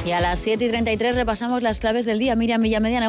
Y a las 7:33 repasamos las claves del día. Miriam Villamediana,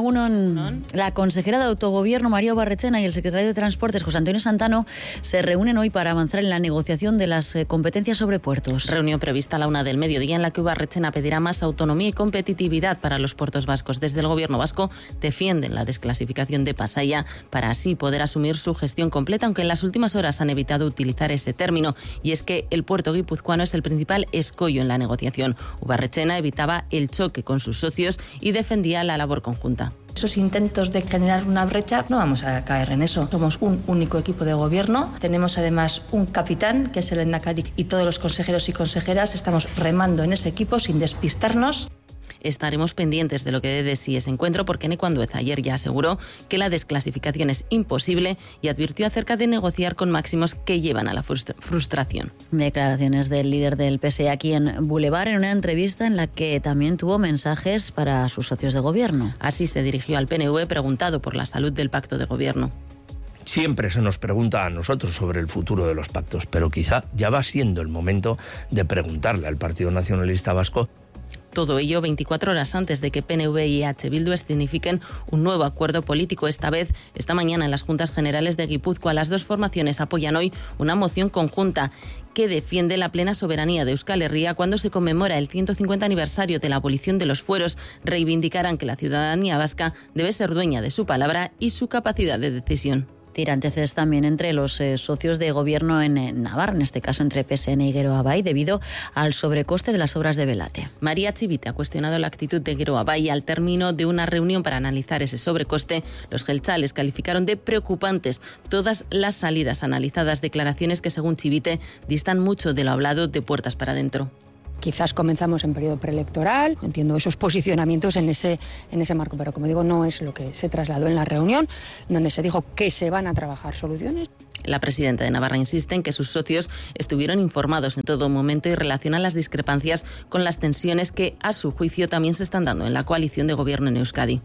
la consejera de Autogobierno, María Barrechena, y el secretario de Transportes, José Antonio Santano, se reúnen hoy para avanzar en la negociación de las competencias sobre puertos. Reunión prevista a la 1:00 p.m, en la que Barrechena pedirá más autonomía y competitividad para los puertos vascos. Desde el Gobierno vasco defienden la desclasificación de Pasaia para así poder asumir su gestión completa, aunque en las últimas horas han evitado utilizar ese término. Y es que el puerto guipuzcoano es el principal escollo en la negociación. Barrechena evitaba el choque con sus socios y defendía la labor conjunta. Esos intentos de generar una brecha, no vamos a caer en eso. Somos un único equipo de gobierno. Tenemos además un capitán, que es el Endacari, y todos los consejeros y consejeras estamos remando en ese equipo sin despistarnos. Estaremos pendientes de lo que dé de sí ese encuentro, porque Eneko Andueza ayer ya aseguró que la desclasificación es imposible y advirtió acerca de negociar con máximos que llevan a la frustración. Declaraciones del líder del PSE aquí en Boulevard, en una entrevista en la que también tuvo mensajes para sus socios de gobierno. Así se dirigió al PNV preguntado por la salud del pacto de gobierno. Siempre se nos pregunta a nosotros sobre el futuro de los pactos, pero quizá ya va siendo el momento de preguntarle al Partido Nacionalista Vasco. Todo ello 24 horas antes de que PNV y EH Bildu escenifiquen un nuevo acuerdo político. Esta mañana en las Juntas Generales de Guipúzcoa, las dos formaciones apoyan hoy una moción conjunta que defiende la plena soberanía de Euskal Herria cuando se conmemora el 150 aniversario de la abolición de los fueros. Reivindicarán que la ciudadanía vasca debe ser dueña de su palabra y su capacidad de decisión. Tiranteces también entre los socios de gobierno en Navarra, en este caso entre PSN y Geroa Bai, debido al sobrecoste de las obras de Belate. María Chivite ha cuestionado la actitud de Geroa Bai al término de una reunión para analizar ese sobrecoste. Los jeltzales calificaron de preocupantes todas las salidas analizadas, declaraciones que según Chivite distan mucho de lo hablado de puertas para adentro. Quizás comenzamos en periodo preelectoral, entiendo esos posicionamientos en ese marco, pero como digo, no es lo que se trasladó en la reunión, donde se dijo que se van a trabajar soluciones. La presidenta de Navarra insiste en que sus socios estuvieron informados en todo momento y relaciona las discrepancias con las tensiones que, a su juicio, también se están dando en la coalición de gobierno en Euskadi.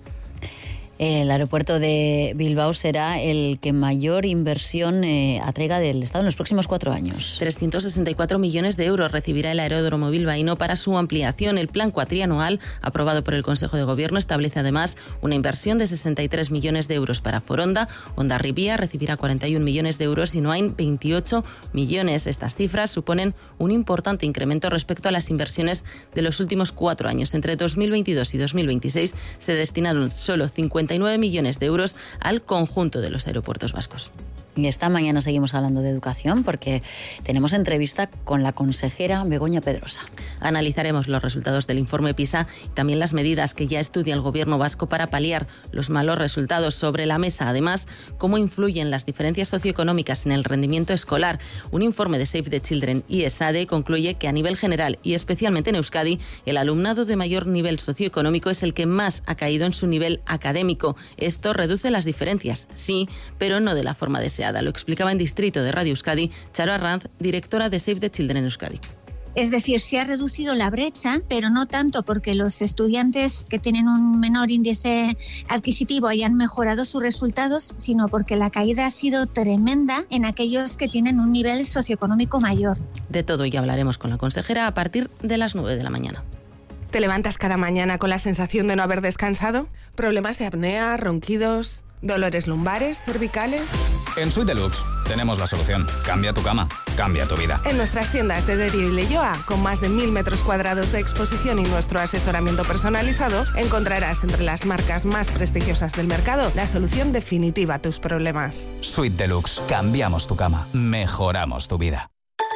El aeropuerto de Bilbao será el que mayor inversión atraiga del Estado en los próximos 4 años. 364 millones de euros recibirá el aeródromo bilbaíno para su ampliación. El plan cuatrianual, aprobado por el Consejo de Gobierno, establece además una inversión de 63 millones de euros para Foronda. Hondarribia recibirá 41 millones de euros y Noain 28 millones. Estas cifras suponen un importante incremento respecto a las inversiones de los últimos 4 años. Entre 2022 y 2026 se destinaron solo 59 millones de euros al conjunto de los aeropuertos vascos. Y esta mañana seguimos hablando de educación porque tenemos entrevista con la consejera Begoña Pedrosa. Analizaremos los resultados del informe PISA y también las medidas que ya estudia el Gobierno vasco para paliar los malos resultados sobre la mesa. Además, cómo influyen las diferencias socioeconómicas en el rendimiento escolar. Un informe de Save the Children y ESADE concluye que a nivel general y especialmente en Euskadi, el alumnado de mayor nivel socioeconómico es el que más ha caído en su nivel académico. Esto reduce las diferencias, sí, pero no de la forma deseada. Lo explicaba en Distrito de Radio Euskadi Charo Arranz, directora de Save the Children en Euskadi. Es decir, se ha reducido la brecha, pero no tanto porque los estudiantes que tienen un menor índice adquisitivo hayan mejorado sus resultados, sino porque la caída ha sido tremenda en aquellos que tienen un nivel socioeconómico mayor. De todo ya hablaremos con la consejera a partir de las 9 de la mañana. ¿Te levantas cada mañana con la sensación de no haber descansado? ¿Problemas de apnea, ronquidos, dolores lumbares, cervicales? En Suite Deluxe tenemos la solución. Cambia tu cama, cambia tu vida. En nuestras tiendas de Derio y Leioa, con más de 1.000 metros cuadrados de exposición y nuestro asesoramiento personalizado, encontrarás entre las marcas más prestigiosas del mercado la solución definitiva a tus problemas. Suite Deluxe. Cambiamos tu cama, mejoramos tu vida.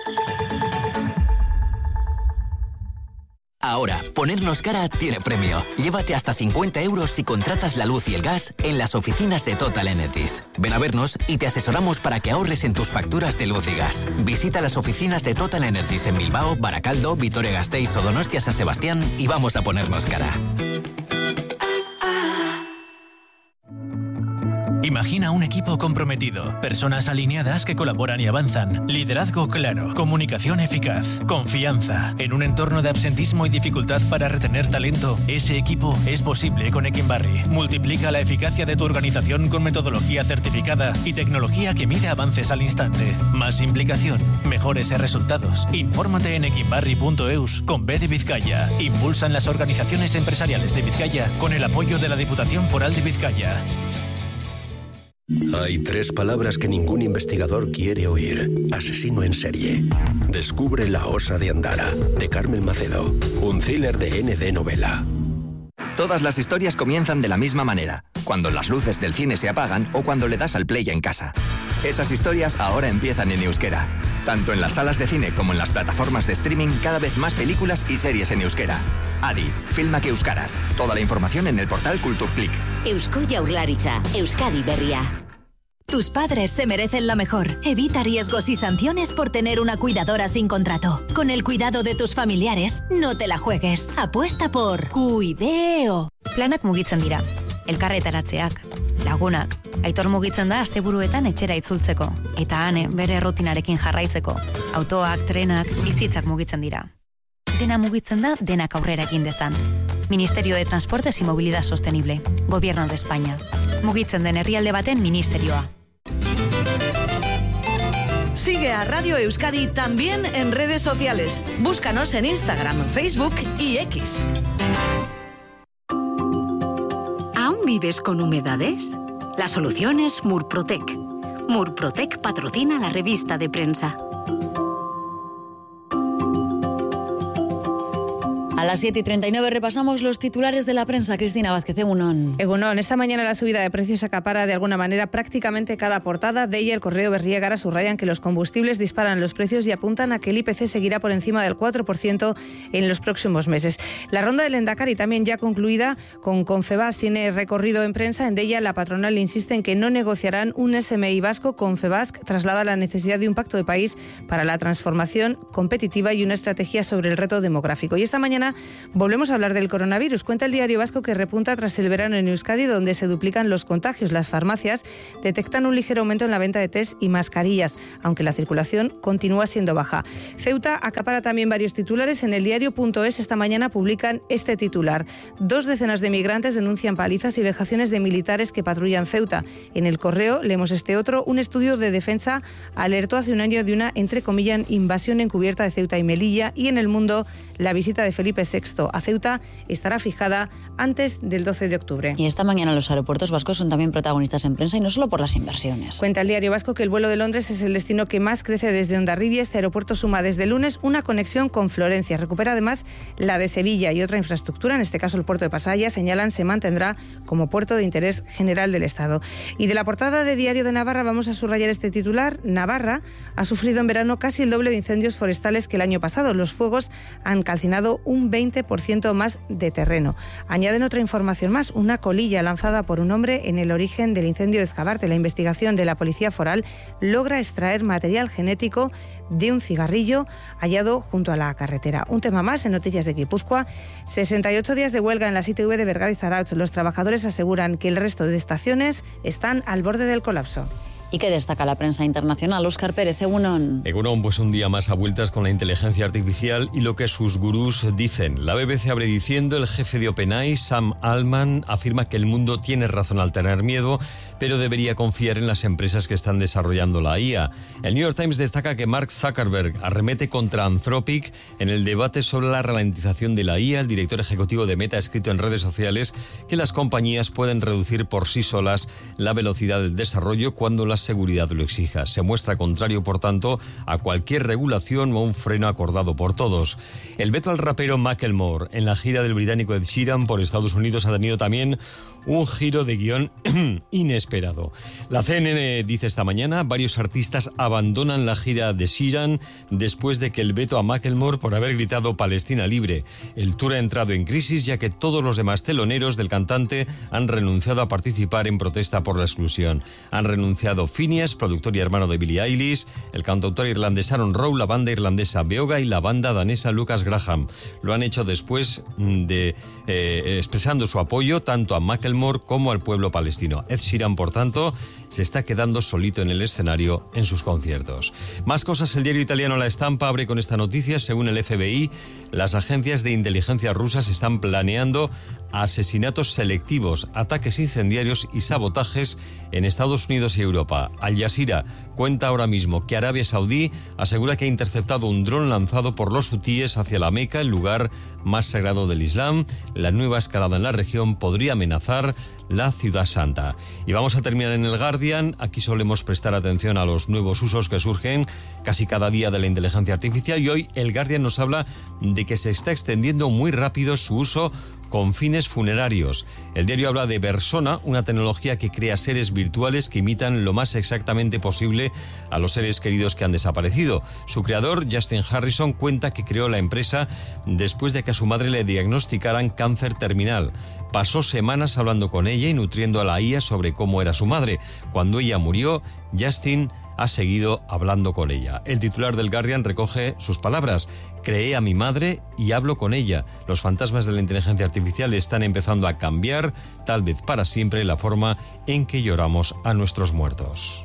Ahora, ponernos cara tiene premio. Llévate hasta 50 euros si contratas la luz y el gas en las oficinas de Total Energies. Ven a vernos y te asesoramos para que ahorres en tus facturas de luz y gas. Visita las oficinas de Total Energies en Bilbao, Baracaldo, Vitoria-Gasteiz o Donostia-San Sebastián y vamos a ponernos cara. Imagina un equipo comprometido, personas alineadas que colaboran y avanzan, liderazgo claro, comunicación eficaz, confianza. En un entorno de absentismo y dificultad para retener talento, ese equipo es posible con Equinbarri. Multiplica la eficacia de tu organización con metodología certificada y tecnología que mide avances al instante. Más implicación, mejores resultados. Infórmate en equinbarri.eus con B de Vizcaya. Impulsan las organizaciones empresariales de Vizcaya con el apoyo de la Diputación Foral de Vizcaya. Hay 3 palabras que ningún investigador quiere oír. Asesino en serie. Descubre La Osa de Andara, de Carmen Macedo. Un thriller de ND Novela. Todas las historias comienzan de la misma manera, cuando las luces del cine se apagan o cuando le das al play en casa. Esas historias ahora empiezan en euskera. Tanto en las salas de cine como en las plataformas de streaming, cada vez más películas y series en euskera. Adi, Filmak Euskaraz. Toda la información en el portal Kulturklik. Eusko Jaurlaritza, Euskadi Berria. Tus padres se merecen lo mejor. Evita riesgos y sanciones por tener una cuidadora sin contrato. Con el cuidado de tus familiares, no te la juegues. Apuesta por Cuideo. Planak mugitzen dira. Elkarretaratzeak, lagunak. Aitor mugitzen da asteburuetan etxera itzultzeko. Eta Ane bere rutinarekin jarraitzeko. Autoak, trenak, bizitzak mugitzen dira. Dena mugitzen da, denak aurrera egin dezan. Ministerio de Transportes y Movilidad Sostenible. Gobierno de España. Mugitzen den herrialde baten ministerioa. Sigue a Radio Euskadi también en redes sociales. Búscanos en Instagram, Facebook y X. ¿Aún vives con humedades? La solución es Murprotec. Murprotec patrocina la revista de prensa. A las 7:39 repasamos los titulares de la prensa. Cristina Vázquez, Egunon. Egunon, esta mañana la subida de precios acapara de alguna manera prácticamente cada portada. De ella, el Correo Berria Gara subrayan que los combustibles disparan los precios y apuntan a que el IPC seguirá por encima del 4% en los próximos meses. La ronda del Endacari también ya concluida con Confebask tiene recorrido en prensa. En ella, la patronal insiste en que no negociarán un SMI vasco. Confebask traslada la necesidad de un pacto de país para la transformación competitiva y una estrategia sobre el reto demográfico. Y esta mañana volvemos a hablar del coronavirus. Cuenta el Diario Vasco que repunta tras el verano en Euskadi, donde se duplican los contagios. Las farmacias detectan un ligero aumento en la venta de test y mascarillas, aunque la circulación continúa siendo baja. Ceuta acapara también varios titulares. En el diario.es esta mañana publican este titular. 2 decenas de migrantes denuncian palizas y vejaciones de militares que patrullan Ceuta. En el Correo leemos este otro. Un estudio de defensa alertó hace un año de una, entre comillas, invasión encubierta de Ceuta y Melilla. Y en El Mundo, la visita de Felipe VI a Ceuta estará fijada antes del 12 de octubre. Y esta mañana los aeropuertos vascos son también protagonistas en prensa y no solo por las inversiones. Cuenta el Diario Vasco que el vuelo de Londres es el destino que más crece desde Hondarribia. Este aeropuerto suma desde el lunes una conexión con Florencia. Recupera además la de Sevilla y otra infraestructura, en este caso el puerto de Pasaya, señalan se mantendrá como puerto de interés general del Estado. Y de la portada de Diario de Navarra vamos a subrayar este titular. Navarra ha sufrido en verano casi el doble de incendios forestales que el año pasado. Los fuegos han calcinado un 20% más de terreno. Añaden otra información más, una colilla lanzada por un hombre en el origen del incendio de Escabarte. La investigación de la Policía Foral logra extraer material genético de un cigarrillo hallado junto a la carretera. Un tema más en Noticias de Guipúzcoa. 68 días de huelga en las ITV de Bergara y Zarautz. Los trabajadores aseguran que el resto de estaciones están al borde del colapso. ¿Y qué destaca la prensa internacional? Óscar Pérez, Egunon. Egunon, pues un día más a vueltas con la inteligencia artificial y lo que sus gurús dicen. La BBC abre diciendo, el jefe de OpenAI, Sam Altman, afirma que el mundo tiene razón al tener miedo, pero debería confiar en las empresas que están desarrollando la IA. El New York Times destaca que Mark Zuckerberg arremete contra Anthropic en el debate sobre la ralentización de la IA. El director ejecutivo de Meta ha escrito en redes sociales que las compañías pueden reducir por sí solas la velocidad del desarrollo cuando la seguridad lo exija. Se muestra contrario, por tanto, a cualquier regulación o a un freno acordado por todos. El veto al rapero Macklemore en la gira del británico Ed Sheeran por Estados Unidos ha tenido también un giro de guión inesperado. La CNN dice esta mañana, varios artistas abandonan la gira de Sheeran después de que el veto a Macklemore por haber gritado Palestina libre. El tour ha entrado en crisis ya que todos los demás teloneros del cantante han renunciado a participar en protesta por la exclusión. Han renunciado Phineas, productor y hermano de Billie Eilish, el cantautor irlandés Aaron Rowe, la banda irlandesa Beoga y la banda danesa Lucas Graham. Lo han hecho después de expresando su apoyo tanto a Macklemore como al pueblo palestino. Ed Sheeran, por tanto, se está quedando solito en el escenario en sus conciertos. Más cosas, el diario italiano La Stampa abre con esta noticia. Según el FBI, las agencias de inteligencia rusas están planeando asesinatos selectivos, ataques incendiarios y sabotajes en Estados Unidos y Europa. Al Jazeera cuenta ahora mismo que Arabia Saudí asegura que ha interceptado un dron lanzado por los hutíes hacia la Meca, el lugar más sagrado del Islam. La nueva escalada en la región podría amenazar la ciudad santa. Y vamos a terminar en el Guardian. Aquí solemos prestar atención a los nuevos usos que surgen casi cada día de la inteligencia artificial, y hoy el Guardian nos habla de que se está extendiendo muy rápido su uso con fines funerarios. El diario habla de Persona, una tecnología que crea seres virtuales que imitan lo más exactamente posible a los seres queridos que han desaparecido. Su creador, Justin Harrison, cuenta que creó la empresa después de que a su madre le diagnosticaran cáncer terminal. Pasó semanas hablando con ella y nutriendo a la IA sobre cómo era su madre. Cuando ella murió, Justin ha seguido hablando con ella. El titular del Guardian recoge sus palabras: creé a mi madre y hablo con ella. Los fantasmas de la inteligencia artificial están empezando a cambiar, tal vez para siempre, la forma en que lloramos a nuestros muertos.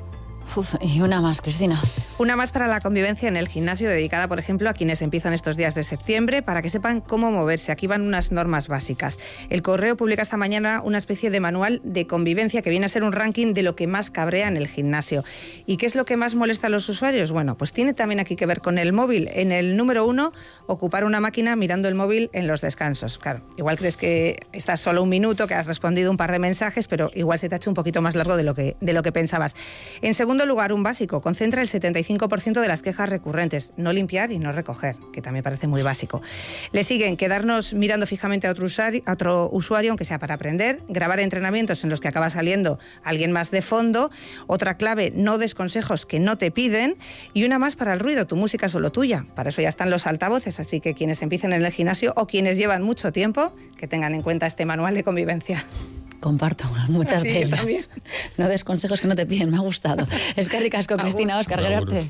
Y una más, Cristina. Una más para la convivencia en el gimnasio, dedicada, por ejemplo, a quienes empiezan estos días de septiembre, para que sepan cómo moverse. Aquí van unas normas básicas. El Correo publica esta mañana una especie de manual de convivencia que viene a ser un ranking de lo que más cabrea en el gimnasio. ¿Y qué es lo que más molesta a los usuarios? Bueno, pues tiene también aquí que ver con el móvil. En el número 1, ocupar una máquina mirando el móvil en los descansos. Claro, igual crees que estás solo un minuto, que has respondido un par de mensajes, pero igual se te ha hecho un poquito más largo de lo que pensabas. En segundo lugar, un básico, concentra el 75% de las quejas recurrentes: no limpiar y no recoger, que también parece muy básico. Le siguen quedarnos mirando fijamente a otro usuario, aunque sea para aprender, grabar entrenamientos en los que acaba saliendo alguien más de fondo. Otra clave: no des consejos que no te piden. Y una más para el ruido: tu música es solo tuya. Para eso ya están los altavoces, así que quienes empiecen en el gimnasio o quienes llevan mucho tiempo, que tengan en cuenta este manual de convivencia. Comparto muchas de ellas. No des consejos que no te piden, me ha gustado. Es que ricasco, Cristina, Óscar, Gerarte.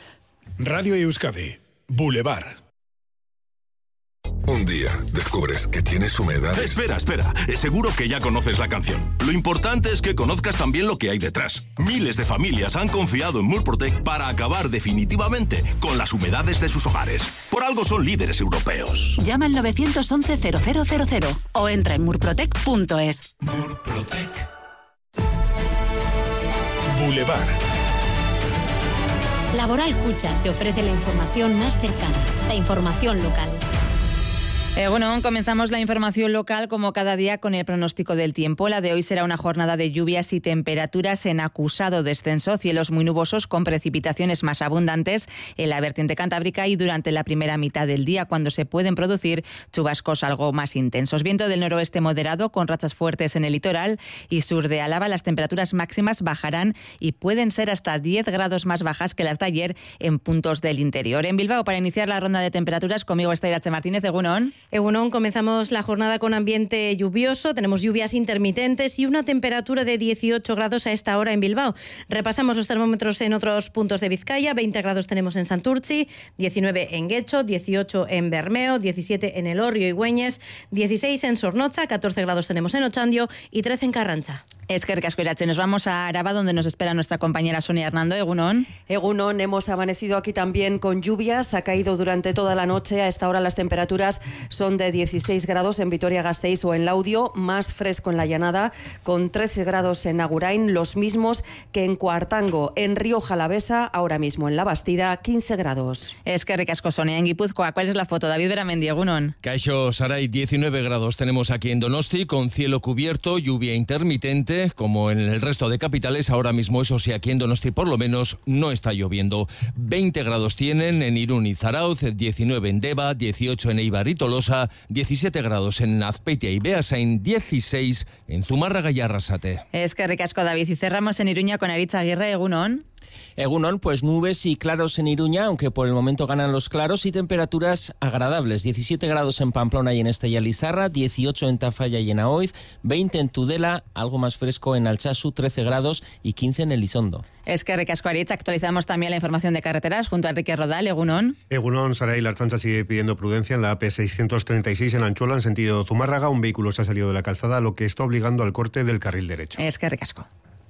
Radio Euskadi, Boulevard. Un día descubres que tienes humedades. Espera. Seguro que ya conoces la canción. Lo importante es que conozcas también lo que hay detrás. Miles de familias han confiado en Murprotec para acabar definitivamente con las humedades de sus hogares. Por algo son líderes europeos. Llama al 911-0000 o entra en murprotec.es. Murprotec. Boulevard. Laboral Cucha te ofrece la información más cercana, la información local. Bueno, comenzamos la información local como cada día con el pronóstico del tiempo. La de hoy será una jornada de lluvias y temperaturas en acusado descenso, cielos muy nubosos con precipitaciones más abundantes en la vertiente cantábrica y durante la primera mitad del día, cuando se pueden producir chubascos algo más intensos. Viento del noroeste moderado con rachas fuertes en el litoral y sur de Álava. Las temperaturas máximas bajarán y pueden ser hasta 10 grados más bajas que las de ayer en puntos del interior. En Bilbao, para iniciar la ronda de temperaturas, conmigo está Irache Martínez. Egunon. Egunon, comenzamos la jornada con ambiente lluvioso, tenemos lluvias intermitentes y una temperatura de 18 grados a esta hora en Bilbao. Repasamos los termómetros en otros puntos de Vizcaya: 20 grados tenemos en Santurtzi, 19 en Guecho, 18 en Bermeo, 17 en Elorrio y Güeñes, 16 en Sornocha, 14 grados tenemos en Ochandio y 13 en Carranza. Es que Irache, nos vamos a Araba, donde nos espera nuestra compañera Sonia Hernando. Egunon. Egunon, hemos amanecido aquí también con lluvias, ha caído durante toda la noche. A esta hora las temperaturas son de 16 grados en Vitoria-Gasteiz o en Laudio, más fresco en la Llanada, con 13 grados en Agurain, los mismos que en Cuartango. En Rioja Alavesa, ahora mismo en La Bastida, 15 grados. Es que ricasco, Sonia. En Guipúzcoa, ¿cuál es la foto? David Beramendi, egunon. Caixo Saray, 19 grados tenemos aquí en Donosti, con cielo cubierto, lluvia intermitente, como en el resto de capitales. Ahora mismo, eso sí, aquí en Donosti por lo menos no está lloviendo. 20 grados tienen en Irún y Zarauz, 19 en Deva, 18 en Eibar y Tolosa, 17 grados en Azpeitia y Beasain, 16 en Zumárraga y Arrasate. Es que ricasco, David. Y cerramos en Iruña con Aritz Aguirre, egunon. Egunon, pues nubes y claros en Iruña, aunque por el momento ganan los claros, y temperaturas agradables. 17 grados en Pamplona y en Estella y Lizarra, 18 en Tafalla y en Aoiz, 20 en Tudela, algo más fresco en Altsasu, 13 grados y 15 en Elizondo. Es que Ricasco Aritz, actualizamos también la información de carreteras junto a Enrique Rodal. Egunon. Egunon, Saray, la Ertzaintza sigue pidiendo prudencia en la AP636 en Anchola, en sentido Zumárraga. Un vehículo se ha salido de la calzada, lo que está obligando al corte del carril derecho. Es que Ricasco.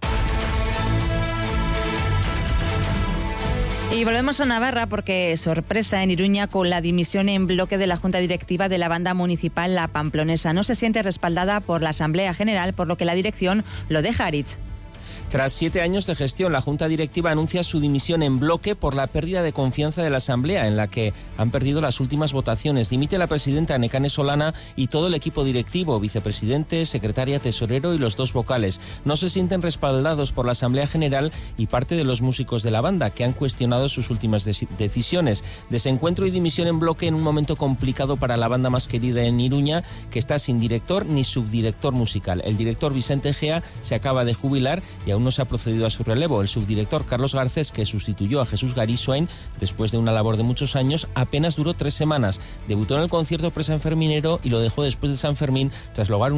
Y volvemos a Navarra porque sorpresa en Iruña con la dimisión en bloque de la Junta Directiva de la banda municipal La Pamplonesa. No se siente respaldada por la Asamblea General, por lo que la dirección lo deja Aritz. Tras 7 años de gestión, la Junta Directiva anuncia su dimisión en bloque por la pérdida de confianza de la Asamblea, en la que han perdido las últimas votaciones. Dimite la presidenta Nekane Solana y todo el equipo directivo, vicepresidente, secretaria, tesorero y los 2 vocales. No se sienten respaldados por la Asamblea General y parte de los músicos de la banda, que han cuestionado sus últimas decisiones. Desencuentro y dimisión en bloque en un momento complicado para la banda más querida en Iruña, que está sin director ni subdirector musical. El director Vicente Gea se acaba de jubilar y aún no se ha procedido a su relevo. El subdirector Carlos Garcés, que sustituyó a Jesús Gariswain después de una labor de muchos años, apenas duró 3 semanas. Debutó en el concierto pre-sanferminero y lo dejó después de San Fermín tras lograr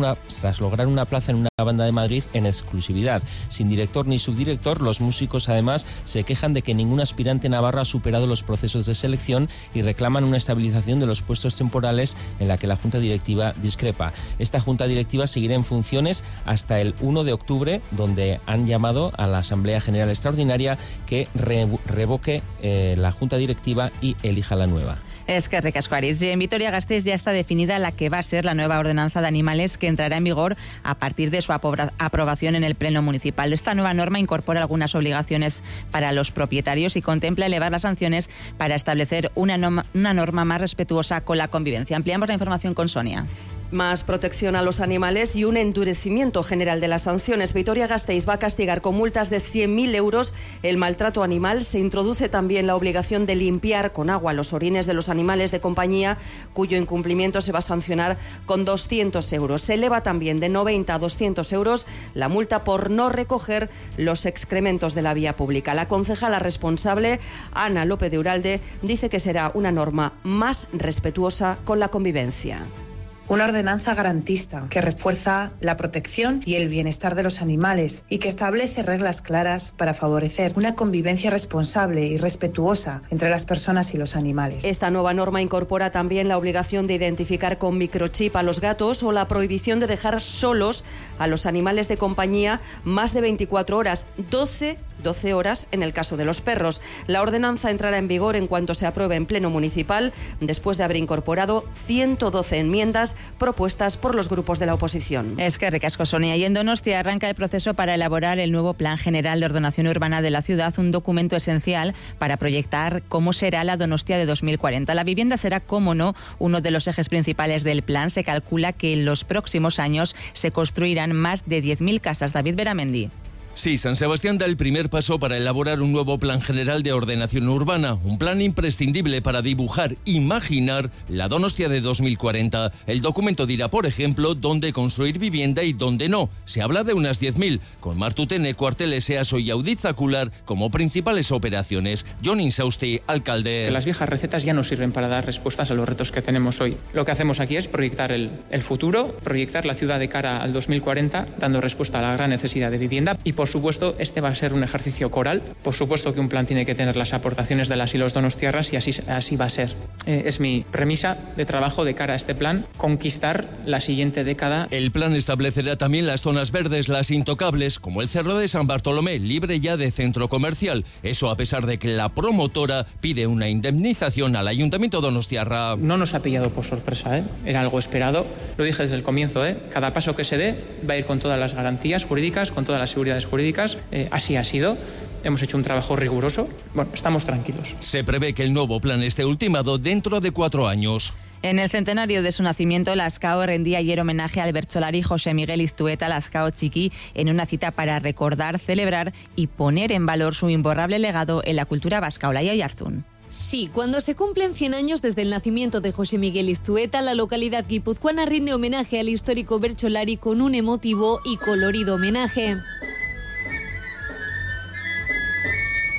una plaza en una banda de Madrid en exclusividad. Sin director ni subdirector, los músicos además se quejan de que ningún aspirante navarro ha superado los procesos de selección y reclaman una estabilización de los puestos temporales, en la que la Junta Directiva discrepa. Esta Junta Directiva seguirá en funciones hasta el 1 de octubre, donde han llamado a la Asamblea General Extraordinaria que revoque la Junta Directiva y elija la nueva. Es que Ricasco Aritz. En Vitoria-Gasteiz ya está definida la que va a ser la nueva ordenanza de animales, que entrará en vigor a partir de su aprobación en el Pleno Municipal. Esta nueva norma incorpora algunas obligaciones para los propietarios y contempla elevar las sanciones para establecer una norma más respetuosa con la convivencia. Ampliamos la información con Sonia. Más protección a los animales y un endurecimiento general de las sanciones. Vitoria-Gasteiz va a castigar con multas de 100.000 euros el maltrato animal. Se introduce también la obligación de limpiar con agua los orines de los animales de compañía, cuyo incumplimiento se va a sancionar con 200 euros. Se eleva también de 90 a 200 euros la multa por no recoger los excrementos de la vía pública. La concejala responsable, Ana López de Uralde, dice que será una norma más respetuosa con la convivencia. Una ordenanza garantista que refuerza la protección y el bienestar de los animales y que establece reglas claras para favorecer una convivencia responsable y respetuosa entre las personas y los animales. Esta nueva norma incorpora también la obligación de identificar con microchip a los gatos o la prohibición de dejar solos a los animales de compañía más de 24 horas, 12 horas en el caso de los perros. La ordenanza entrará en vigor en cuanto se apruebe en Pleno Municipal, después de haber incorporado 112 enmiendas propuestas por los grupos de la oposición. Es que ricasco, Sonia. Y en Donostia arranca el proceso para elaborar el nuevo Plan General de Ordenación Urbana de la ciudad, un documento esencial para proyectar cómo será la Donostia de 2040. La vivienda será, cómo no, uno de los ejes principales del plan. Se calcula que en los próximos años se construirán más de 10.000 casas. David Beramendi. Sí, San Sebastián da el primer paso para elaborar un nuevo plan general de ordenación urbana, un plan imprescindible para dibujar, imaginar la Donostia de 2040. El documento dirá, por ejemplo, dónde construir vivienda y dónde no. Se habla de unas 10.000, con Martutene, Cuarteles, EASO y Auditzacular como principales operaciones. John Insausti, alcalde. Las viejas recetas ya no sirven para dar respuestas a los retos que tenemos hoy. Lo que hacemos aquí es proyectar el futuro, proyectar la ciudad de cara al 2040, dando respuesta a la gran necesidad de vivienda. Y por supuesto, este va a ser un ejercicio coral. Por supuesto que un plan tiene que tener las aportaciones de las y los donostiarras y así va a ser. Es mi premisa de trabajo de cara a este plan, conquistar la siguiente década. El plan establecerá también las zonas verdes, las intocables, como el Cerro de San Bartolomé, libre ya de centro comercial. Eso a pesar de que la promotora pide una indemnización al Ayuntamiento donostiarra. No nos ha pillado por sorpresa, Era algo esperado. Lo dije desde el comienzo, Cada paso que se dé va a ir con todas las garantías jurídicas, con todas las seguridades jurídicas. Así ha sido. Hemos hecho un trabajo riguroso. Bueno, estamos tranquilos. Se prevé que el nuevo plan esté ultimado dentro de 4 años. En el centenario de su nacimiento, Lazkao rendía ayer homenaje al bertsolari José Miguel Iztueta Lazkao Txiki en una cita para recordar, celebrar y poner en valor su imborrable legado en la cultura vasca. Olaya Yarzun. Sí, cuando se cumplen 100 años desde el nacimiento de José Miguel Iztueta, la localidad guipuzcoana rinde homenaje al histórico bertsolari con un emotivo y colorido homenaje.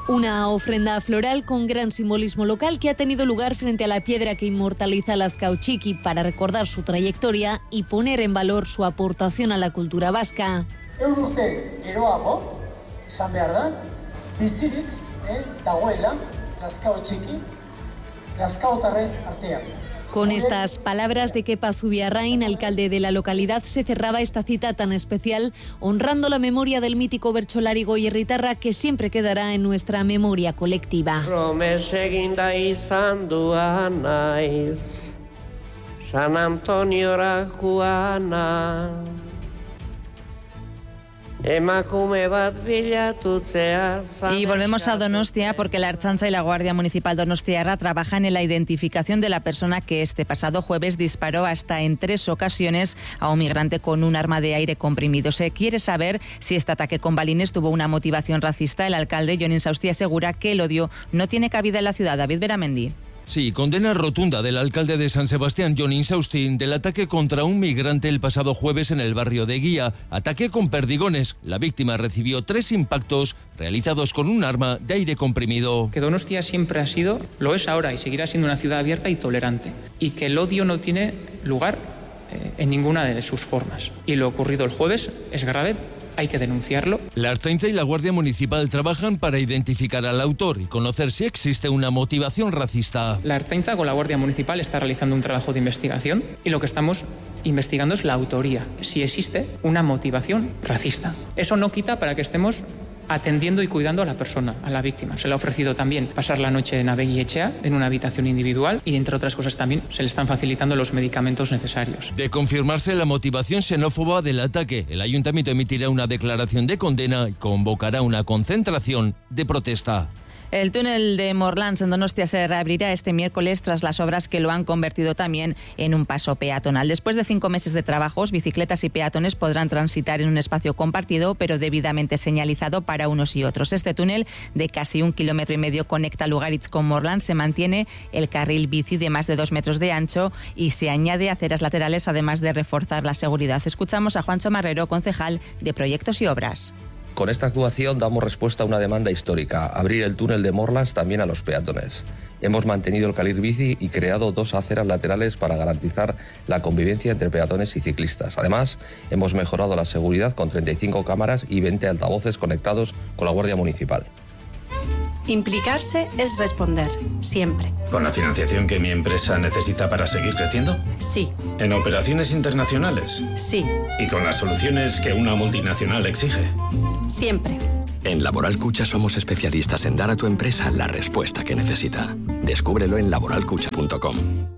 Una ofrenda floral con gran simbolismo local que ha tenido lugar frente a la piedra que inmortaliza a Lazkao Txiki para recordar su trayectoria y poner en valor su aportación a la cultura vasca. Eurute geroago, esan behar da, bizirik dagoela Lazkao Txiki, lazkaotarren artean. Con estas palabras de Kepa Zubiarrain, alcalde de la localidad, se cerraba esta cita tan especial, honrando la memoria del mítico bertsolari goierritarra que siempre quedará en nuestra memoria colectiva. Promes eginda izan duan naiz, San Antoniora joana. Y volvemos a Donostia porque la Ertzaintza y la Guardia Municipal donostiarra trabajan en la identificación de la persona que este pasado jueves disparó hasta en 3 ocasiones a un migrante con un arma de aire comprimido. Se quiere saber si este ataque con balines tuvo una motivación racista. El alcalde, Jon Insausti, asegura que el odio no tiene cabida en la ciudad. David Beramendi. Sí, condena rotunda del alcalde de San Sebastián, Jon Insausti, del ataque contra un migrante el pasado jueves en el barrio de Guía. Ataque con perdigones. La víctima recibió 3 impactos realizados con un arma de aire comprimido. Que Donostia siempre ha sido, lo es ahora y seguirá siendo una ciudad abierta y tolerante. Y que el odio no tiene lugar en ninguna de sus formas. Y lo ocurrido el jueves es grave. Hay que denunciarlo. La Ertzaintza y la Guardia Municipal trabajan para identificar al autor y conocer si existe una motivación racista. La Ertzaintza con la Guardia Municipal está realizando un trabajo de investigación y lo que estamos investigando es la autoría, si existe una motivación racista. Eso no quita para que estemos atendiendo y cuidando a la persona, a la víctima. Se le ha ofrecido también pasar la noche en Abegui Etxea, en una habitación individual, y entre otras cosas también se le están facilitando los medicamentos necesarios. De confirmarse la motivación xenófoba del ataque, el ayuntamiento emitirá una declaración de condena y convocará una concentración de protesta. El túnel de Morlans en Donostia se reabrirá este miércoles tras las obras que lo han convertido también en un paso peatonal. Después de 5 meses de trabajos, bicicletas y peatones podrán transitar en un espacio compartido, pero debidamente señalizado para unos y otros. Este túnel de casi 1,5 kilómetros conecta Lugaritz con Morlans. Se mantiene el carril bici de más de 2 metros de ancho y se añade aceras laterales, además de reforzar la seguridad. Escuchamos a Juancho Marrero, concejal de Proyectos y Obras. Con esta actuación damos respuesta a una demanda histórica, abrir el túnel de Morlans también a los peatones. Hemos mantenido el carril bici y creado 2 aceras laterales para garantizar la convivencia entre peatones y ciclistas. Además, hemos mejorado la seguridad con 35 cámaras y 20 altavoces conectados con la Guardia Municipal. Implicarse es responder, siempre. ¿Con la financiación que mi empresa necesita para seguir creciendo? Sí. ¿En operaciones internacionales? Sí. ¿Y con las soluciones que una multinacional exige? Siempre. En Laboral Cucha somos especialistas en dar a tu empresa la respuesta que necesita. Descúbrelo en laboralcucha.com.